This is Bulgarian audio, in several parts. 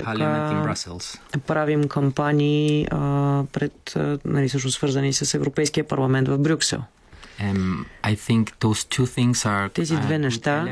правим кампании пред, всъщност свързани с Европейския парламент в Брюксел. I think those two things are тези две неща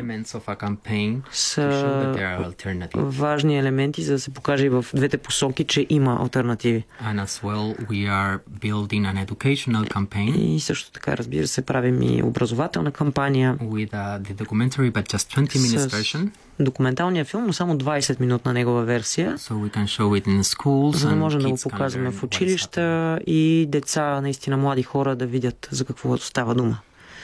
са важни елементи, за да се покаже и в двете посоки, че има алтернативи. And as well, we are building an educational campaign. И също така, разбира се, правим и образователна кампания. With the documentary, but just 20 minutes version. Документалния филм, но само 20-минутна негова версия. So we can show it in schools, за да можем да го показваме в училища и деца, наистина млади хора да видят за какво става дума.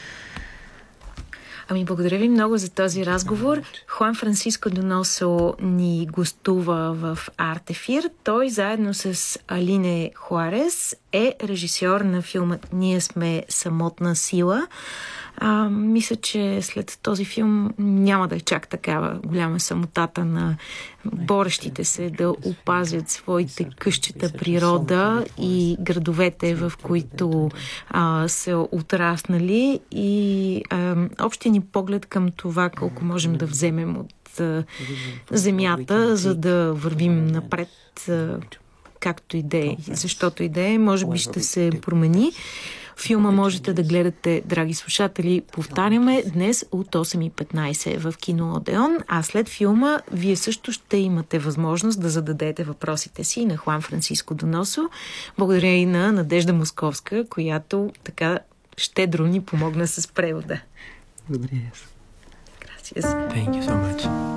Ами, благодаря ви много за този разговор. Хуан Франсиско Доносо ни гостува в Артефир. Той заедно с Алине Хуарес е режисьор на филма "Ние сме самотна сила". Мисля, че след този филм няма да е чак такава голяма самотата на борещите се да опазят своите къщета природа и градовете, в които са отраснали, и общия ни поглед към това колко можем да вземем от земята, за да вървим напред, както и да е, защото и да е, може би ще се промени. Филма можете да гледате, драги слушатели, повтаряме, днес от 8:15 в кино Одеон, а след филма вие също ще имате възможност да зададете въпросите си на Хуан Франсиско Доносо. Благодаря и на Надежда Московска, която така щедро ни помогна с превода. Благодаря. Gracias. Thank you so much.